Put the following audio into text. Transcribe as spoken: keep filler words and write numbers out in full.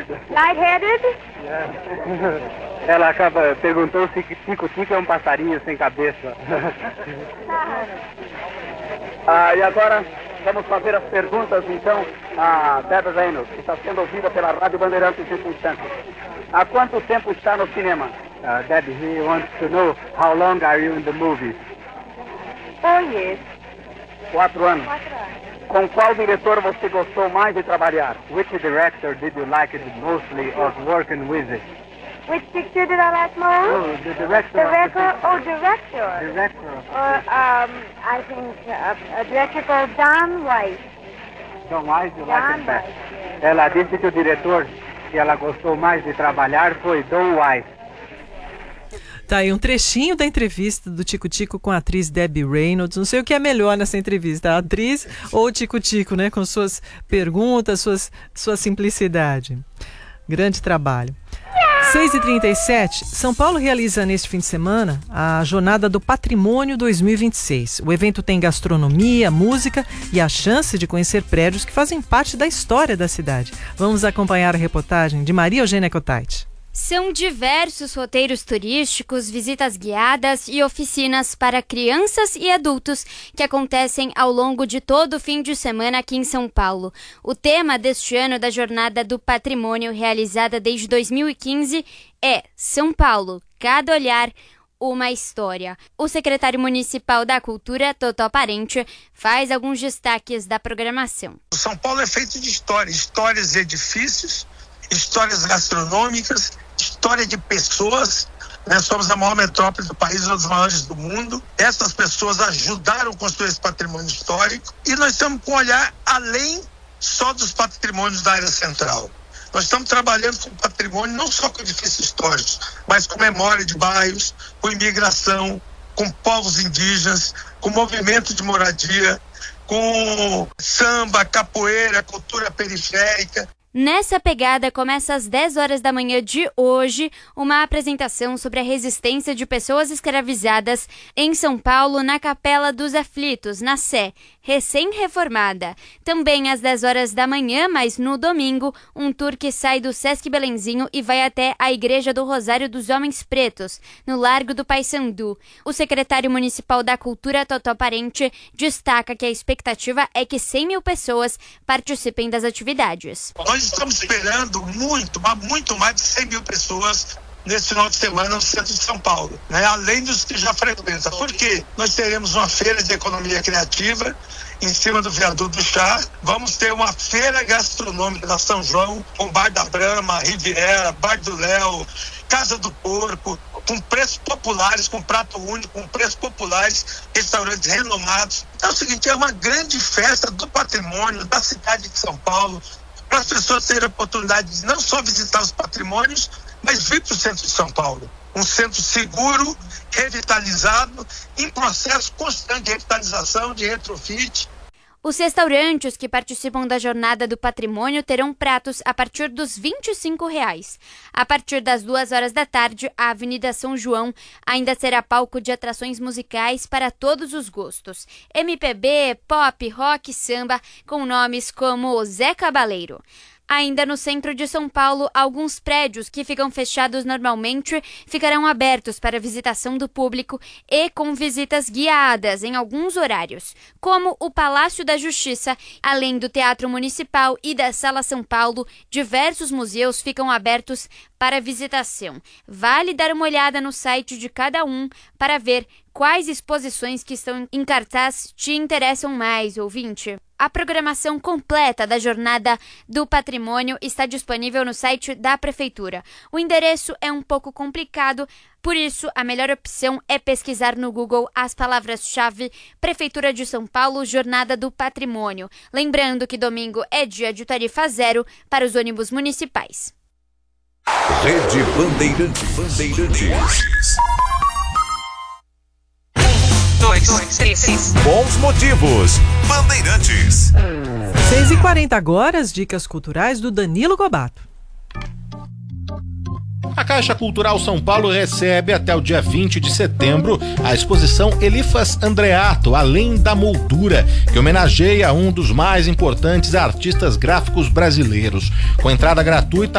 Lightheaded. Lightheaded? Yeah. Ela acaba, perguntou se tico-tico é um passarinho sem cabeça. Ah, e agora vamos fazer as perguntas, então, a Debbie Reynolds, que está sendo ouvida pela Rádio Bandeirantes nesse instante. Há quanto tempo está no cinema? Uh, Debbie, he wants to know how long are you in the movies? Four years. Quatro anos. Quatro anos. Com qual diretor você gostou mais de trabalhar? Which director did you like it mostly of working with? Which picture did I like most? Oh, the director. Director? Oh, director. Director. Or, um, I think uh, a director called Don White. Don White, you like Don it best? White, yes. Ela disse que o diretor que ela gostou mais de trabalhar foi Don White. Tá aí um trechinho da entrevista do Tico-Tico com a atriz Debbie Reynolds. Não sei o que é melhor nessa entrevista, a atriz ou o Tico-Tico, né? Com suas perguntas, suas, sua simplicidade. Grande trabalho. seis e trinta e sete, São Paulo realiza neste fim de semana a Jornada do Patrimônio dois mil e vinte e seis. O evento tem gastronomia, música e a chance de conhecer prédios que fazem parte da história da cidade. Vamos acompanhar a reportagem de Maria Eugênia Cotait. São diversos roteiros turísticos, visitas guiadas e oficinas para crianças e adultos que acontecem ao longo de todo o fim de semana aqui em São Paulo. O tema deste ano da Jornada do Patrimônio, realizada desde dois mil e quinze, é São Paulo, cada olhar, uma história. O secretário municipal da Cultura, Totó Parente, faz alguns destaques da programação. O São Paulo é feito de histórias, histórias de edifícios, histórias gastronômicas, história de pessoas, né? Somos a maior metrópole do país, uma das maiores do mundo. Essas pessoas ajudaram a construir esse patrimônio histórico e nós estamos com um olhar além só dos patrimônios da área central. Nós estamos trabalhando com patrimônio não só com edifícios históricos, mas com memória de bairros, com imigração, com povos indígenas, com movimento de moradia, com samba, capoeira, cultura periférica. Nessa pegada, começa às dez horas da manhã de hoje uma apresentação sobre a resistência de pessoas escravizadas em São Paulo, na Capela dos Aflitos, na Sé, recém-reformada. Também às dez horas da manhã, mas no domingo, um tour que sai do Sesc Belenzinho e vai até a Igreja do Rosário dos Homens Pretos, no Largo do Paissandu. O secretário municipal da Cultura, Totó Parente, destaca que a expectativa é que cem mil pessoas participem das atividades. Nós estamos esperando muito, mas muito mais de cem mil pessoas nesse final de semana no centro de São Paulo, né? Além dos que já frequentam. Por quê? Nós teremos uma feira de economia criativa em cima do viaduto do Chá. Vamos ter uma feira gastronômica da São João, com Bar da Brama, Riviera, Bar do Léo, Casa do Porco, com preços populares, com prato único, com preços populares, restaurantes renomados. Então é o seguinte, é uma grande festa do patrimônio da cidade de São Paulo, para as pessoas terem a oportunidade de não só visitar os patrimônios, mas vir para o centro de São Paulo. Um centro seguro, revitalizado, em processo constante de revitalização, de retrofit. Os restaurantes que participam da Jornada do Patrimônio terão pratos a partir dos vinte e cinco reais. A partir das duas horas da tarde, a Avenida São João ainda será palco de atrações musicais para todos os gostos. M P B, pop, rock, samba, com nomes como Zé Cabaleiro. Ainda no centro de São Paulo, alguns prédios que ficam fechados normalmente ficarão abertos para visitação do público e com visitas guiadas em alguns horários, como o Palácio da Justiça. Além do Teatro Municipal e da Sala São Paulo, diversos museus ficam abertos para visitação. Vale dar uma olhada no site de cada um para ver quais exposições que estão em cartaz te interessam mais, ouvinte. A programação completa da Jornada do Patrimônio está disponível no site da Prefeitura. O endereço é um pouco complicado, por isso a melhor opção é pesquisar no Google as palavras-chave Prefeitura de São Paulo, Jornada do Patrimônio. Lembrando que domingo é dia de tarifa zero para os ônibus municipais. Rede Bandeirantes. Bandeirantes. Dois, dois, três, três. Bons motivos. Bandeirantes. seis e quarenta agora, as dicas culturais do Danilo Gobato. A Caixa Cultural São Paulo recebe até o dia vinte de setembro a exposição Elifas Andreato, Além da Moldura, que homenageia um dos mais importantes artistas gráficos brasileiros. Com entrada gratuita